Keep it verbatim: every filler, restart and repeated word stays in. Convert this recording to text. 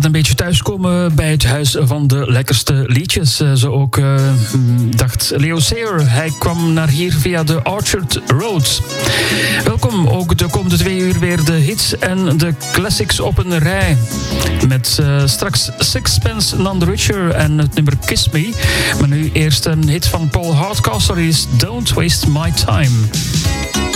altijd een beetje thuiskomen bij het huis van de lekkerste liedjes. Zo ook uh, dacht Leo Sayer. Hij kwam naar hier via de Orchard Road. Welkom, ook de komende twee uur weer de hits en de classics op een rij. Met uh, straks Sixpence None the Richer en het nummer Kiss Me. Maar nu eerst een hit van Paul Hardcastle is Don't Waste My Time.